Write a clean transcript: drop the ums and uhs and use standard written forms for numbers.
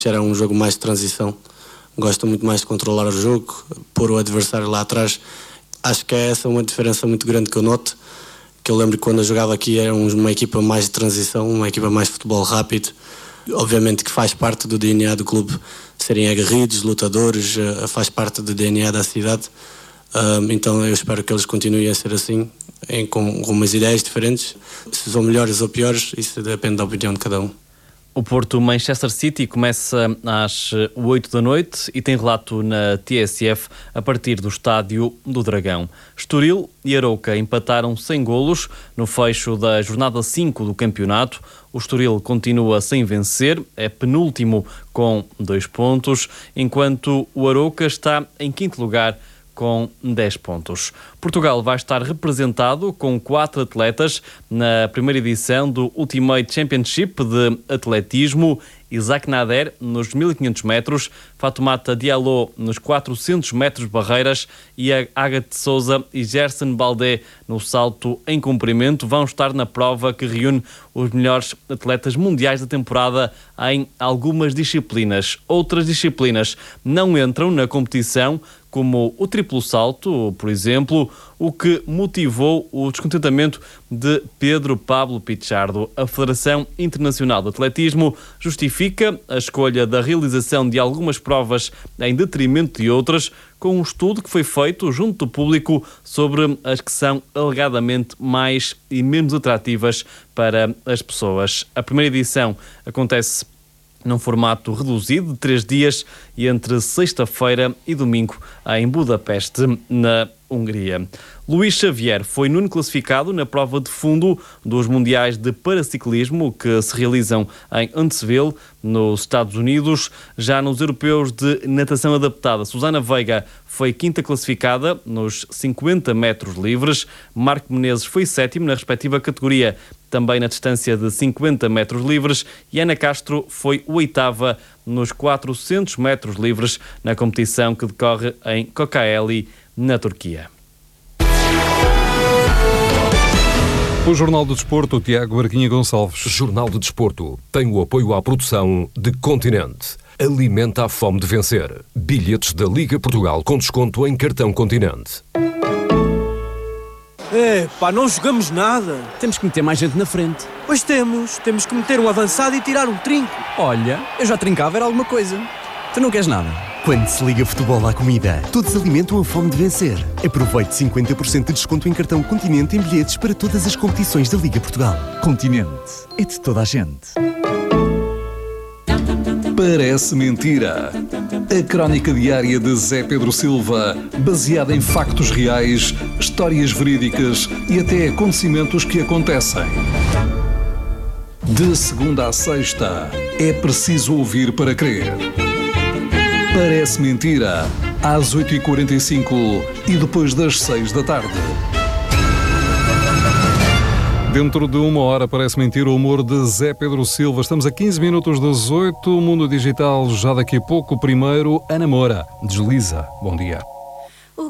Era um jogo mais de transição. Gosto muito mais de controlar o jogo, pôr o adversário lá atrás. Acho que é essa uma diferença muito grande que eu noto. Que eu lembro que quando eu jogava aqui era uma equipa mais de transição, uma equipa mais de futebol rápido. Obviamente que faz parte do DNA do clube serem aguerridos, lutadores, faz parte do DNA da cidade. Então eu espero que eles continuem a ser assim, com umas ideias diferentes. Se são melhores ou piores, isso depende da opinião de cada um. O Porto-Manchester City começa às 8 da noite e tem relato na TSF a partir do Estádio do Dragão. Estoril e Arouca empataram sem golos no fecho da jornada 5 do campeonato. O Estoril continua sem vencer, é penúltimo com 2 pontos, enquanto o Arouca está em quinto lugar com 10 pontos. Portugal vai estar representado com 4 atletas na primeira edição do Ultimate Championship de Atletismo. Isaac Nader nos 1500 metros, Fatoumata Diallo nos 400 metros de barreiras e a Ágata Souza e Gerson Baldé no salto em comprimento vão estar na prova que reúne os melhores atletas mundiais da temporada em algumas disciplinas. Outras disciplinas não entram na competição, como o triplo salto, por exemplo, o que motivou o descontentamento de Pedro Pablo Pichardo. A Federação Internacional de Atletismo justifica a escolha da realização de algumas provas em detrimento de outras, com um estudo que foi feito junto do público sobre as que são alegadamente mais e menos atrativas para as pessoas. A primeira edição acontece num formato reduzido de 3 dias e entre sexta-feira e domingo em Budapeste, na Hungria. Luís Xavier foi nono classificado na prova de fundo dos Mundiais de Paraciclismo que se realizam em Huntsville, nos Estados Unidos. Já nos europeus de natação adaptada, Susana Veiga foi quinta classificada nos 50 metros livres. Marco Menezes foi sétimo na respectiva categoria, também na distância de 50 metros livres. E Ana Castro foi oitava nos 400 metros livres na competição que decorre em Kocaeli, na Turquia. O Jornal do Desporto, Tiago Barquinha Gonçalves. Jornal do Desporto tem o apoio à produção de Continente. Alimenta a fome de vencer. Bilhetes da Liga Portugal com desconto em cartão Continente. Não jogamos nada. Temos que meter mais gente na frente. Pois temos que meter um avançado e tirar um trinco. Olha, eu já trincava, era alguma coisa. Tu não queres nada? Quando se liga futebol à comida, todos alimentam a fome de vencer. Aproveite 50% de desconto em cartão Continente em bilhetes para todas as competições da Liga Portugal. Continente, é de toda a gente. Parece mentira. A crónica diária de Zé Pedro Silva, baseada em factos reais, histórias verídicas e até acontecimentos que acontecem. De segunda à sexta, é preciso ouvir para crer. Parece mentira, às 8h45 e depois das 6 da tarde. Dentro de 1 hora parece mentira o humor de Zé Pedro Silva. Estamos a 15 minutos das 8, Mundo Digital já daqui a pouco. Primeiro, Ana Moura. Desliza. Bom dia.